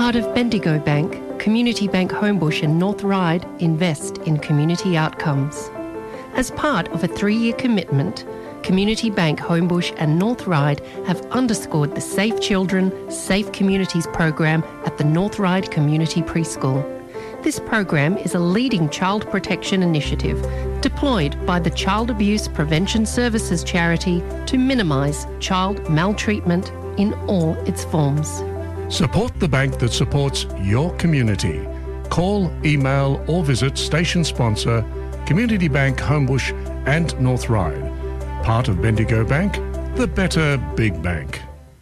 part of Bendigo Bank, Community Bank Homebush and North Ryde invest in community outcomes. As part of a 3-year commitment, Community Bank Homebush and North Ryde have underscored the Safe Children, Safe Communities program at the North Ryde Community Preschool. This program is a leading child protection initiative deployed by the Child Abuse Prevention Services charity to minimise child maltreatment in all its forms. Support the bank that supports your community. Call, email or visit station sponsor Community Bank Homebush and North Ryde. Part of Bendigo Bank, the better big bank.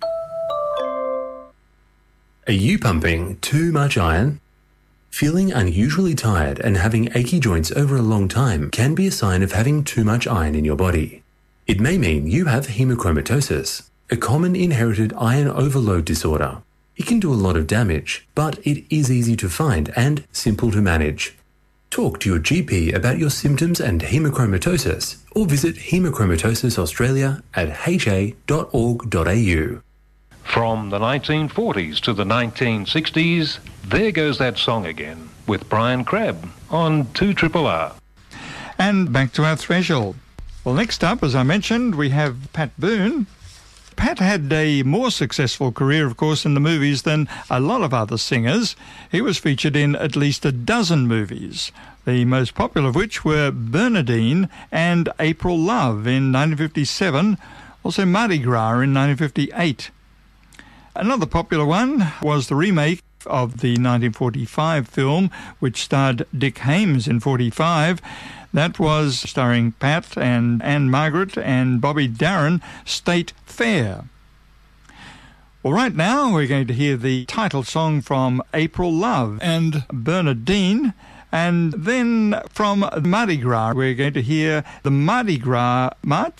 Are you pumping too much iron? Feeling unusually tired and having achy joints over a long time can be a sign of having too much iron in your body. It may mean you have hemochromatosis, a common inherited iron overload disorder. It can do a lot of damage, but it is easy to find and simple to manage. Talk to your GP about your symptoms and hemochromatosis or visit Hemochromatosis Australia at ha.org.au. From the 1940s to the 1960s, there goes that song again with Brian Crabb on 2RRR. And back to our threshold. Well, next up, as I mentioned, we have Pat Boone. Pat had a more successful career, of course, in the movies than a lot of other singers. He was featured in at least a dozen movies, the most popular of which were Bernadine and April Love in 1957, also Mardi Gras in 1958. Another popular one was the remake of the 1945 film, which starred Dick Haymes in 45. That was starring Pat and Anne Margaret and Bobby Darin, State Fair. Well, right now we're going to hear the title song from April Love and Bernadine, and then from Mardi Gras we're going to hear the Mardi Gras March.